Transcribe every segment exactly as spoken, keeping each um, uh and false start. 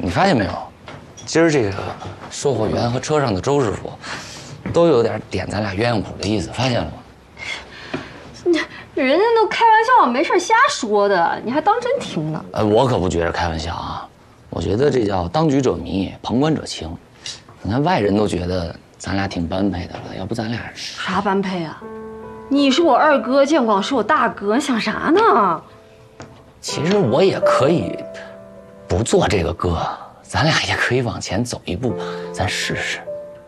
你发现没有？今儿这个售货员和车上的周师傅，都有点点咱俩鸳鸯谱的意思，发现了吗？ 你人家都开玩笑，没事瞎说的，你还当真听呢？ 呃，我可不觉得开玩笑啊，我觉得这叫当局者迷，旁观者清。你看外人都觉得咱俩挺般配的了，要不咱俩啥般配啊？你是我二哥，建广是我大哥，你想啥呢？ 其实我也可以不做这个哥，咱俩也可以往前走一步，咱试试。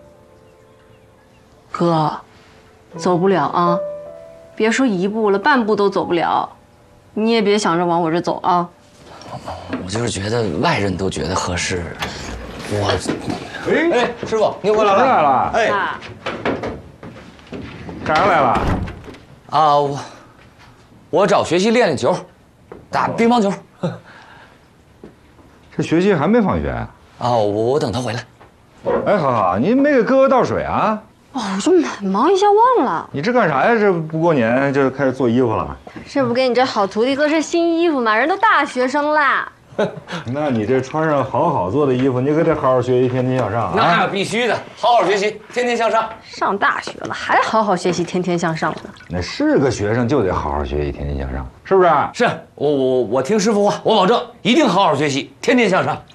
哥，走不了啊！别说一步了，半步都走不了。你也别想着往我这走啊！ 我就是觉得外人都觉得合适，我…… 哎哎，师傅，您回来了！来了！哎，干啥来了？ 啊，我我找学习练练球，打乒乓球。 这学习还没放学啊？ 啊，我我等他回来。 哎，好好，您没给哥哥倒水啊？ 哦，我这忙一下忘了。 你这干啥呀？这不过年就开始做衣服了？ 这不给你这好徒弟做身新衣服吗？人都大学生啦。 那你这穿上好好做的衣服，你可得好好学习，天天向上啊！ 那必须的，好好学习，天天向上。 上大学了还好好学习，天天向上呢？ 那是个学生就得好好学习，天天向上，是不是？ 是我我我听师傅话，我保证一定好好学习，天天向上。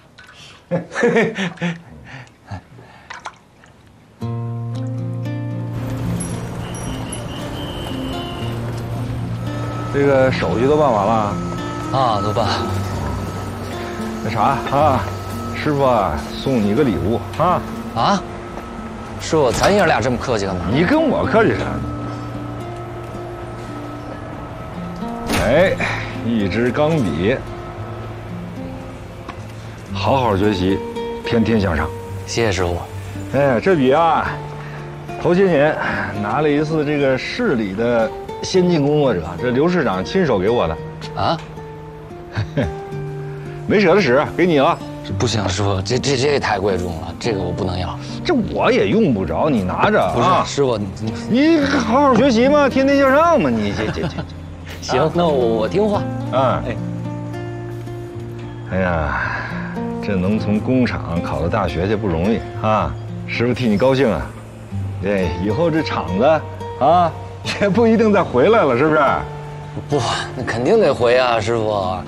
这个手续都办完了啊，都办了。 那啥啊，师傅啊，送你个礼物啊啊！师傅，咱爷俩这么客气干嘛？ 你跟我客气啥？哎，一支钢笔，好好学习，天天向上。 谢谢师傅。 哎，这笔啊，头些年拿了一次这个市里的先进工作者，这刘市长亲手给我的。啊？没舍得使，给你了。 不行，师傅，这这这也太贵重了，这个我不能要。 这我也用不着，你拿着啊。 师傅，你你好好学习嘛，天天向上嘛，你这这这。 行，那我我听话。 啊，哎，哎呀，这能从工厂考到大学去不容易啊，师傅替你高兴啊。对，以后这厂子啊，也不一定再回来了，是不是？ 不，那肯定得回啊，师傅。